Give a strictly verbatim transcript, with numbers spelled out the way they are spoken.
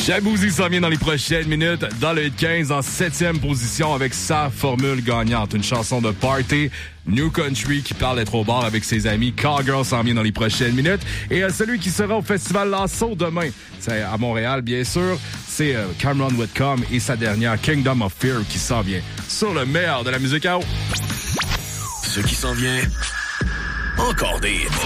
Jabouzi s'en vient dans les prochaines minutes. Dans le hit quinze, en septième position avec sa formule gagnante. Une chanson de party, New Country, qui parle d'être au bar avec ses amis. Cowgirl s'en vient dans les prochaines minutes. Et euh, celui qui sera au Festival Lasso demain, c'est à Montréal, bien sûr, c'est euh, Cameron Whitcomb et sa dernière Kingdom of Fear qui s'en vient sur le meilleur de la musique à eau. Ce qui s'en vient, encore des hits.